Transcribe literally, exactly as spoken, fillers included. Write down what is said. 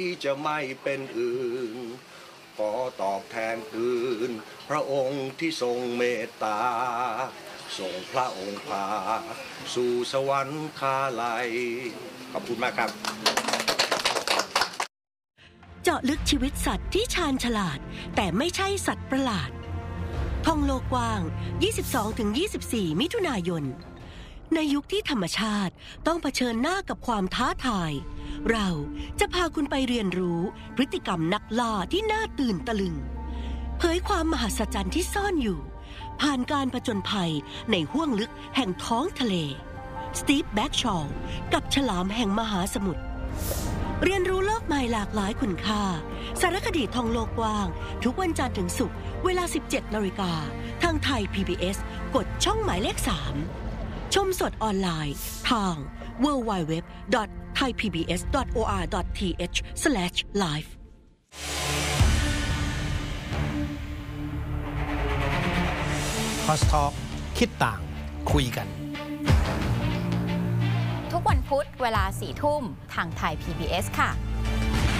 ที่จะไม่เป็นอื่นขอตอบแทนคืนพระองค์ที่ทรงเมตตาส่งพระองค์พาสู่สวรรคาลัยขอบคุณมากครับเจาะลึกชีวิตสัตว์ที่ชาญฉลาดแต่ไม่ใช่สัตว์ประหลาดท่องโลกกว้าง ยี่สิบสองถึงยี่สิบสี่ มิถุนายนในยุคที่ธรรมชาติต้องเผชิญหน้ากับความท้าทายเราจะพาคุณไปเรียนรู้พฤติกรรมนักล่าที่น่าตื่นตะลึงเผยความมหัศจรรย์ที่ซ่อนอยู่ผ่านการผจญภัยในห้วงลึกแห่งท้องทะเลสตีฟแบ็กชอลล์กับฉลามแห่งมหาสมุทรเรียนรู้โลกใหม่หลากหลายคุณค่าสารคดีท่องโลกกว้างทุกวันจันทร์ถึงศุกร์เวลา สิบเจ็ดนาฬิกาทางไทย พี บี เอส กดช่องหมายเลขสามชมสดออนไลน์ทาง ดับเบิลยู ดับเบิลยู ดับเบิลยู ดอท ไทย พี บี เอส ดอท โอ อาร์ ดอท ที เอช สแลช ไลฟ์ Crosstalk คิดต่างคุยกันทุกวันพุธเวลาสี่ทุ่มทางไทย พี บี เอส ค่ะ